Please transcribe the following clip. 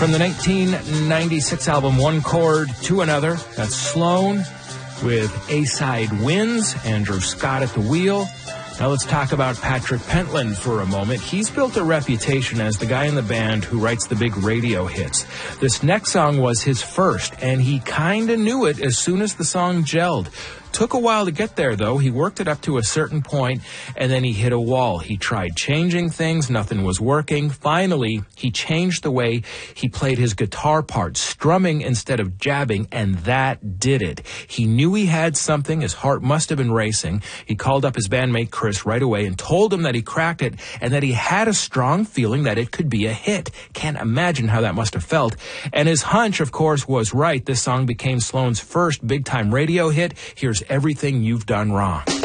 From the 1996 album One Chord to Another, that's Sloan with A-Side Wins, Andrew Scott at the wheel. Now let's talk about Patrick Pentland for a moment. He's built a reputation as the guy in the band who writes the big radio hits. This next song was his first, and he kinda knew it as soon as the song gelled. Took a while to get there, though. He worked it up to a certain point, and then he hit a wall. He tried changing things. Nothing was working. Finally, he changed the way he played his guitar part, strumming instead of jabbing, and that did it. He knew he had something. His heart must have been racing. He called up his bandmate Chris right away and told him that he cracked it and that he had a strong feeling that it could be a hit. Can't imagine how that must have felt. And his hunch, of course, was right. This song became Sloan's first big-time radio hit. Here's Everything You've Done Wrong.